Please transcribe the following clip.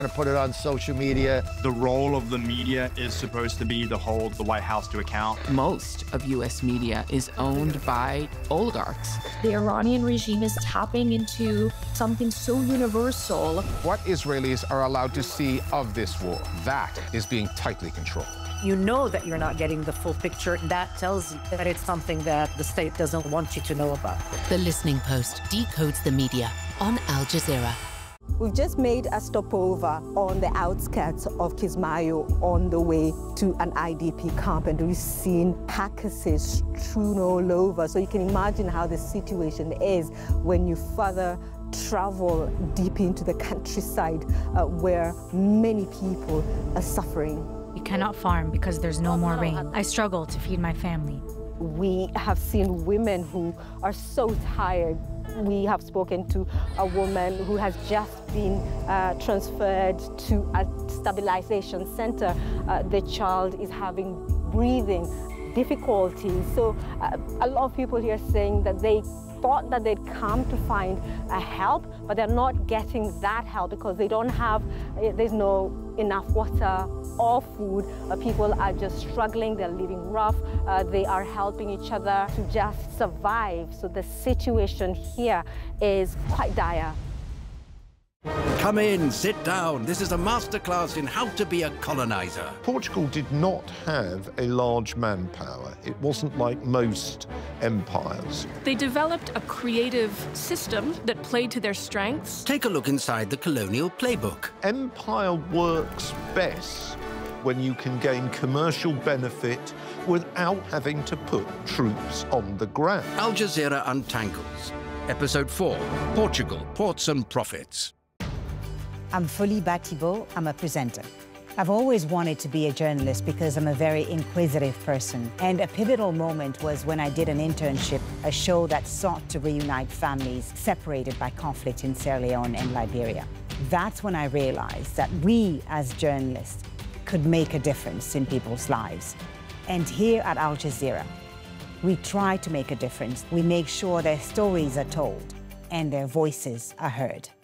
to put it on social media. The role of the media is supposed to be to hold the White House to account. Most of U.S. media is owned by oligarchs. The Iranian regime is tapping into something so universal. What Israelis are allowed to see of this war, that is being tightly controlled. You know that you're not getting the full picture. That tells you that it's something that the state doesn't want you to know about. The Listening Post decodes the media on Al Jazeera. We've just made a stopover on the outskirts of Kismayo on the way to an IDP camp, and we've seen carcasses strewn all over. So you can imagine how the situation is when you further travel deep into the countryside where many people are suffering. You cannot farm because there's no more rain. I struggle to feed my family. We have seen women who are so tired. We have spoken to a woman who has just been transferred to a stabilization center. The child is having breathing difficulties. So a lot of people here saying that they thought that they'd come to find a help, but they're not getting that help because they don't have, there's no enough water or food. People are just struggling, they're living rough, they are helping each other to just survive. So the situation here is quite dire. Come in, sit down. This is a masterclass in how to be a colonizer. Portugal did not have a large manpower. It wasn't like most empires. They developed a creative system that played to their strengths. Take a look inside the colonial playbook. Empire works best when you can gain commercial benefit without having to put troops on the ground. Al Jazeera Untangles. Episode 4, Portugal, Ports and Profits. I'm Folie Batibo. I'm a presenter. I've always wanted to be a journalist because I'm a very inquisitive person. And a pivotal moment was when I did an internship, a show that sought to reunite families separated by conflict in Sierra Leone and Liberia. That's when I realized that we, as journalists, could make a difference in people's lives. And here at Al Jazeera, we try to make a difference. We make sure their stories are told and their voices are heard.